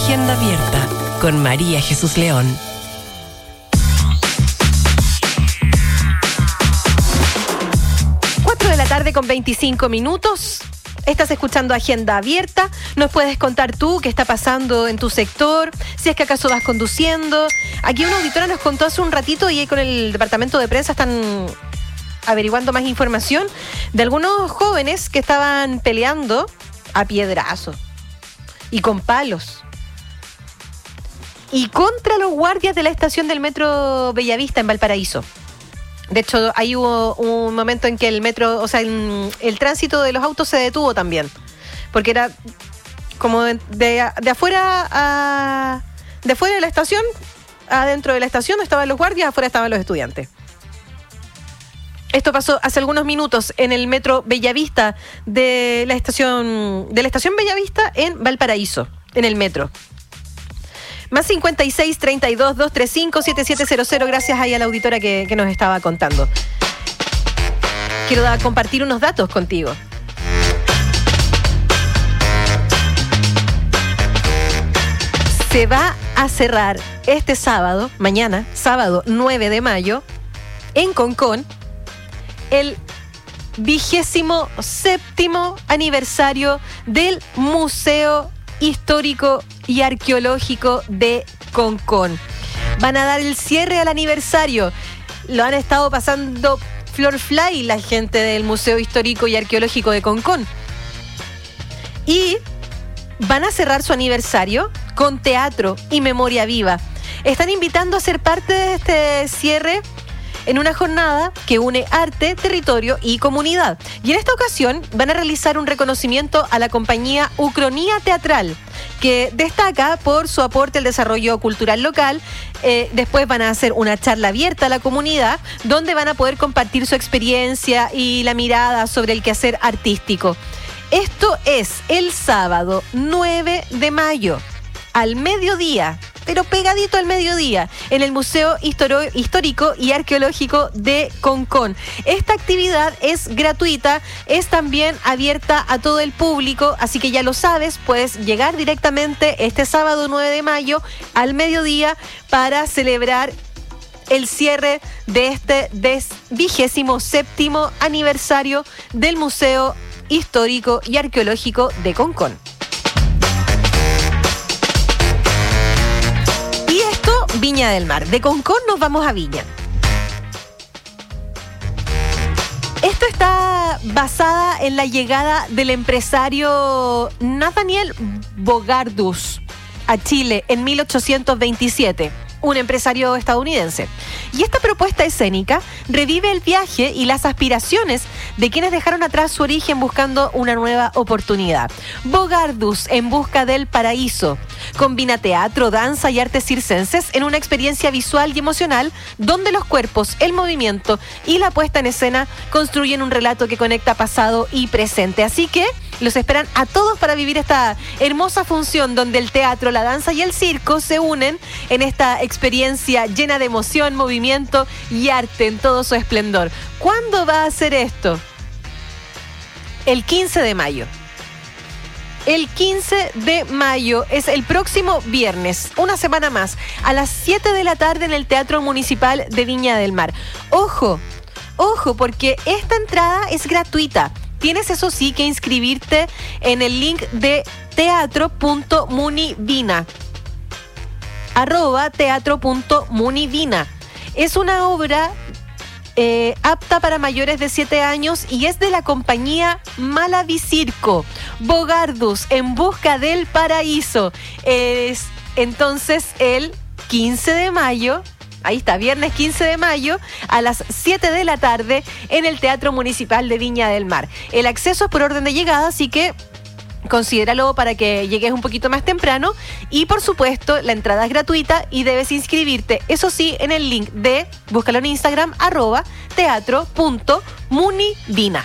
Agenda Abierta con María Jesús León. 4:25 p.m. Estás escuchando Agenda Abierta. Nos puedes contar tú qué está pasando en tu sector, si es que acaso vas conduciendo. Aquí una auditora nos contó hace un ratito y ahí con el departamento de prensa están averiguando más información de algunos jóvenes que estaban peleando a piedrazos y con palos y contra los guardias de la estación del metro Bellavista en Valparaíso. De hecho, ahí hubo un momento en que el metro, o sea, el tránsito de los autos se detuvo también, porque era como de afuera de fuera de la estación, adentro de la estación estaban los guardias, afuera estaban los estudiantes. Esto pasó hace algunos minutos en el metro Bellavista de la estación Bellavista en Valparaíso, en el metro. Más 56 32 235 7700. Gracias ahí a la auditora que nos estaba contando. Quiero compartir unos datos contigo. Se va a cerrar este sábado, mañana, sábado 9 de mayo, en Concón, el 27º aniversario del Museo Histórico y Arqueológico de Concón. Van a dar el cierre al aniversario. Lo han estado pasando flor fly la gente del Museo Histórico y Arqueológico de Concón. Y van a cerrar su aniversario con teatro y memoria viva. Están invitando a ser parte de este cierre en una jornada que une arte, territorio y comunidad. Y en esta ocasión van a realizar un reconocimiento a la compañía Ucronía Teatral, que destaca por su aporte al desarrollo cultural local. Después van a hacer una charla abierta a la comunidad, donde van a poder compartir su experiencia y la mirada sobre el quehacer artístico. Esto es el sábado 9 de mayo, al mediodía, pero pegadito al mediodía, en el Museo Histórico y Arqueológico de Concón. Esta actividad es gratuita, es también abierta a todo el público, así que ya lo sabes, puedes llegar directamente este sábado 9 de mayo al mediodía para celebrar el cierre de este 27º aniversario del Museo Histórico y Arqueológico de Concón. Viña del Mar. De Concón nos vamos a Viña. Esto está basada en la llegada del empresario Nathaniel Bogardus a Chile en 1827, un empresario estadounidense. Y esta propuesta escénica revive el viaje y las aspiraciones de quienes dejaron atrás su origen buscando una nueva oportunidad. Bogardus en busca del paraíso combina teatro, danza y artes circenses en una experiencia visual y emocional donde los cuerpos, el movimiento y la puesta en escena construyen un relato que conecta pasado y presente. Así que los esperan a todos para vivir esta hermosa función donde el teatro, la danza y el circo se unen en esta experiencia llena de emoción, movimiento y arte en todo su esplendor. ¿Cuándo va a ser esto? El 15 de mayo. El 15 de mayo es el próximo viernes, una semana más, a las 7 de la tarde en el Teatro Municipal de Viña del Mar. Ojo, porque esta entrada es gratuita. Tienes, eso sí, que inscribirte en el link de teatro.munivina. @teatro.munivina. Es una obra apta para mayores de 7 años y es de la compañía Malavicirco. Bogardus en busca del paraíso. Es entonces el 15 de mayo. Ahí está, viernes 15 de mayo a las 7 de la tarde en el Teatro Municipal de Viña del Mar. El acceso es por orden de llegada, así que considéralo para que llegues un poquito más temprano. Y por supuesto, la entrada es gratuita y debes inscribirte, eso sí, en el link de, búscalo en Instagram, @teatro.munivina.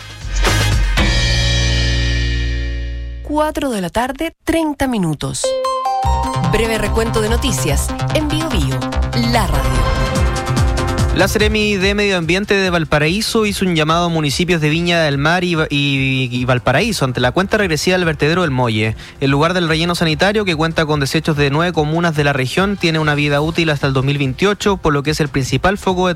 4:30 p.m. Breve recuento de noticias en Bio Bio, la radio. La Seremi de Medio Ambiente de Valparaíso hizo un llamado a municipios de Viña del Mar y Valparaíso ante la cuenta regresiva del vertedero del Molle. El lugar del relleno sanitario, que cuenta con desechos de 9 comunas de la región, tiene una vida útil hasta el 2028, por lo que es el principal foco de